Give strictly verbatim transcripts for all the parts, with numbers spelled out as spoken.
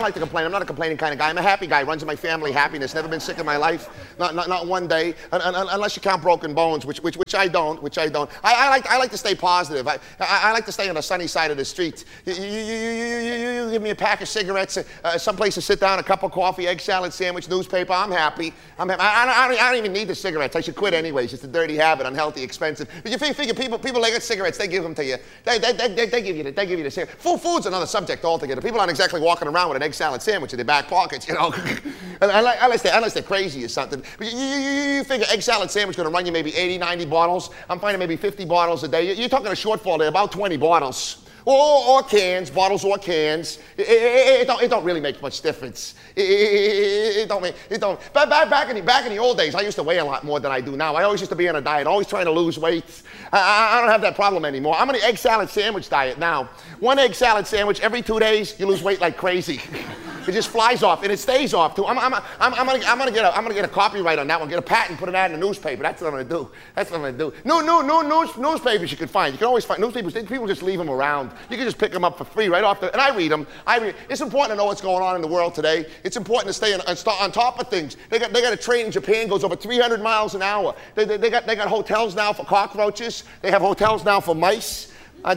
like to complain. I'm not a complaining kind of guy. I'm a happy guy. Runs in my family happiness. Never been sick in my life. Not not, not one day. And, and, unless you count broken bones, which which which I don't. Which I don't. I, I like I like to stay positive. I, I I like to stay on the sunny side of the street. You you you you, you, you give me a pack of cigarettes, uh, some place to sit down, a cup of coffee, egg salad sandwich, newspaper. I'm happy. I'm happy. I, I, don't, I, don't, I don't even need the cigarettes. I should quit anyways. It's a dirty habit, unhealthy, expensive. But you figure people people they get cigarettes, they give them to you. They they they, they, they give you the, they give you the cigarette. Food food's another subject altogether. People aren't exactly walking around with an egg salad sandwich in their back pockets, you know. unless, they, unless they're crazy or something. But you, you, you figure egg salad sandwich is going to run you maybe eighty, ninety bottles. I'm finding maybe fifty bottles a day. You're talking a shortfall there, about twenty bottles. Or, or cans, bottles or cans. It, it, it, don't, it don't really make much difference. It, it, it don't make, it don't. Back, back, in the, back in the old days, I used to weigh a lot more than I do now. I always used to be on a diet, always trying to lose weight. I, I don't have that problem anymore. I'm on the egg salad sandwich diet now. One egg salad sandwich every two days, you lose weight like crazy. It just flies off, and it stays off, too. I'm, I'm, I'm, I'm, gonna, I'm, gonna get a, I'm gonna get a copyright on that one, get a patent, put it out in the newspaper. That's what I'm gonna do. That's what I'm gonna do. No, no, no, news, newspapers you can find. You can always find newspapers. People just leave them around. You can just pick them up for free right off the, and I read them. I read. It's important to know what's going on in the world today. It's important to stay on, on top of things. They got, they got a train in Japan goes over three hundred miles an hour. They, they, they, got, they got hotels now for cockroaches. They have hotels now for mice. I, I,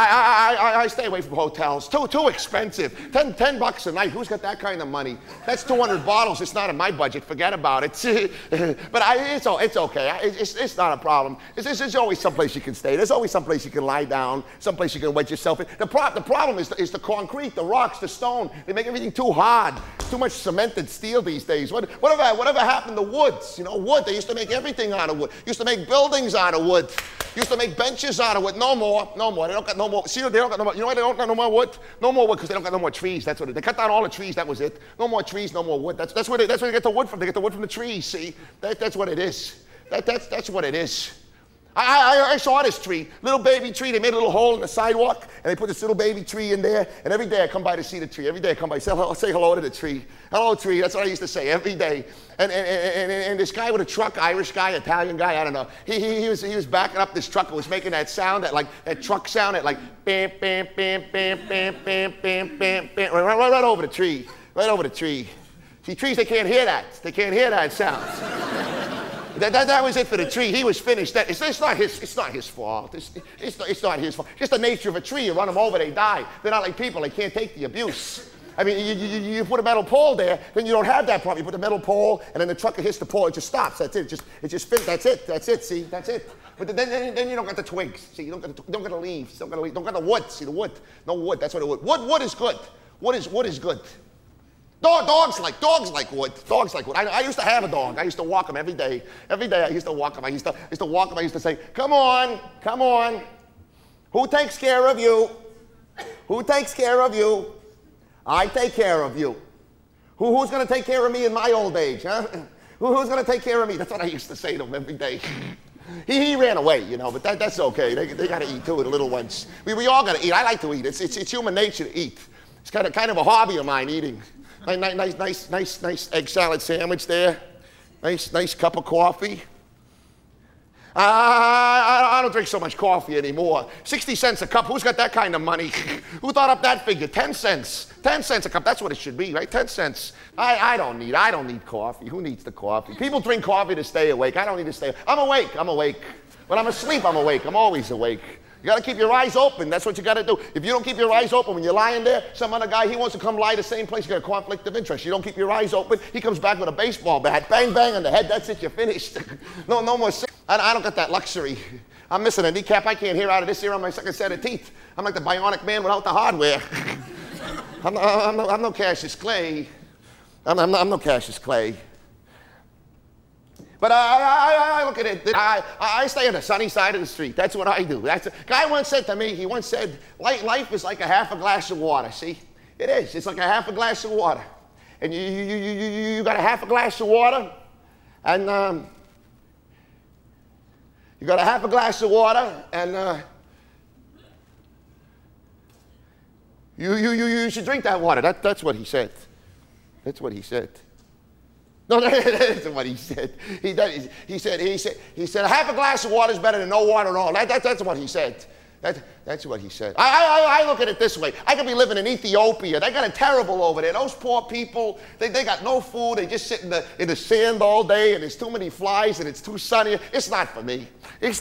I, I, I stay away from hotels. Too, too expensive. Ten, ten bucks a night. Who's got that kind of money? That's two hundred bottles. It's not in my budget. Forget about it. But I, it's, it's okay. It's, it's not a problem. It's, it's, there's always someplace you can stay. There's always someplace you can lie down. Someplace you can wedge yourself in. The, pro, the problem is the, is the concrete, the rocks, the stone. They make everything too hard. Too much cemented steel these days. What, whatever, whatever happened to woods? You know, wood. They used to make everything out of wood. Used to make buildings out of wood. Used to make benches out of wood. No more. No more. They don't got no more. See, they don't got no more. You know why they don't got no more wood? No more wood because they don't got no more trees. That's what it. They cut down all the trees. That was it. No more trees. No more wood. That's that's where they, that's where they get the wood from. They get the wood from the trees. See, that, that's what it is. That that's that's what it is. I, I, I saw this tree, little baby tree. They made a little hole in the sidewalk, and they put this little baby tree in there. And every day I come by to see the tree. Every day I come by, say hello, say hello to the tree. Hello, tree. That's what I used to say every day. And and, and, and, and this guy with a truck, Irish guy, Italian guy, I don't know. He, he, he was he was backing up this truck and was making that sound, that like that truck sound, that like bam, bam, bam, bam, bam, bam, bam, bam, bam, right, right, right over the tree, right over the tree. See, trees, they can't hear that. They can't hear that sound. That, that, that was it for the tree. He was finished. That, it's, it's, not his, it's not his fault. It's, it's, not, it's not his fault. Just the nature of a tree. You run them over, they die. They're not like people. They can't take the abuse. I mean, you, you, you put a metal pole there, then you don't have that problem. You put the metal pole, and then the truck hits the pole. It just stops. That's it. It just, it just fits. That's it. That's it. See, that's it. But then, then, then you don't get the twigs. See, you don't get the, you don't get the leaves. You don't get the leaves. Don't get the wood. See, the wood. No wood. That's what it wood. Wood, wood is good. Wood is, wood is good. Dog, dogs like dogs like wood. Dogs like wood. I, I used to have a dog. I used to walk him every day. Every day I used to walk him. I used to, I used to walk him. I used to say, "Come on, come on. Who takes care of you? Who takes care of you? I take care of you. Who, who's going to take care of me in my old age, huh? Who, who's going to take care of me?" That's what I used to say to him every day. he, he ran away, you know, but that, that's okay. They, they got to eat too, the little ones. We, we all got to eat. I like to eat. It's, it's, it's human nature to eat. It's kind of, kind of a hobby of mine, eating. Nice, nice, nice, nice, nice egg salad sandwich there. Nice, nice cup of coffee. Uh, I, I don't drink so much coffee anymore. sixty cents a cup. Who's got that kind of money? Who thought up that figure? ten cents. ten cents a cup. That's what it should be, right? ten cents. I, I don't need, I don't need coffee. Who needs the coffee? People drink coffee to stay awake. I don't need to stay. I'm awake. I'm awake. When I'm asleep, I'm awake. I'm always awake. You got to keep your eyes open. That's what you got to do. If you don't keep your eyes open when you're lying there, some other guy, he wants to come lie the same place. You got a conflict of interest. You don't keep your eyes open, he comes back with a baseball bat. Bang, bang on the head. That's it. You're finished. no, no more. I, I don't got that luxury. I'm missing a kneecap. I can't hear out of this ear on my second set of teeth. I'm like the bionic man without the hardware. I'm, no, I'm, no, I'm no Cassius Clay. I'm, I'm, no, I'm no Cassius Clay. But I, I, I look at it, I, I stay on the sunny side of the street. That's what I do. That's a guy once said to me, he once said, life is like a half a glass of water. See, it is. It's like a half a glass of water. And you, you, you, you, you got a half a glass of water, and um, you got a half a glass of water, and uh, you, you, you, you should drink that water. That, that's what he said. That's what he said. No, that isn't what he said. He, that is, he said, he said, he said, a half a glass of water is better than no water at all. That, that, that's what he said. That, that's what he said. I, I, I look at it this way. I could be living in Ethiopia. They got it terrible over there. Those poor people, they, they got no food. They just sit in the, in the sand all day, and there's too many flies, and it's too sunny. It's not for me. It's